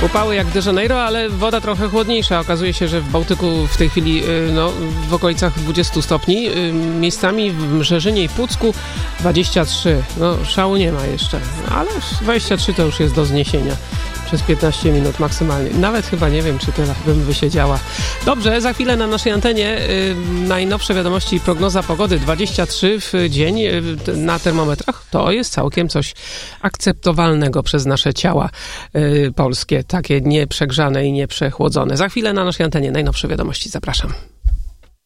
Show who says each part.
Speaker 1: Upały jak de Janeiro, ale woda trochę chłodniejsza. Okazuje się, że w Bałtyku w tej chwili w okolicach 20 stopni. Miejscami w Mrzeżynie i Pucku 23. No szału nie ma jeszcze, ale 23 to już jest do zniesienia. Przez 15 minut maksymalnie. Nawet chyba nie wiem, czy tyle bym wysiedziała. Dobrze, za chwilę na naszej antenie najnowsze wiadomości i prognoza pogody. 23 w dzień na termometrach. To jest całkiem coś akceptowalnego przez nasze ciała polskie. Takie nieprzegrzane i nieprzechłodzone. Za chwilę na naszej antenie najnowsze wiadomości. Zapraszam.